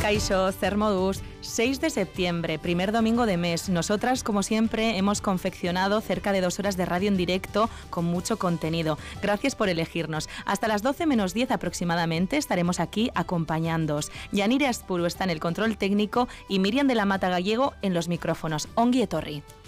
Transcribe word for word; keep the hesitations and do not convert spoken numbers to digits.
Kaixo, zer moduz, seis de septiembre, primer domingo de mes. Nosotras, como siempre, hemos confeccionado cerca de dos horas de radio en directo con mucho contenido. Gracias por elegirnos. Hasta las doce menos diez aproximadamente estaremos aquí acompañándoos. Yanire Aspuru está en el control técnico y Miriam de la Mata Gallego en los micrófonos. Ongi etorri.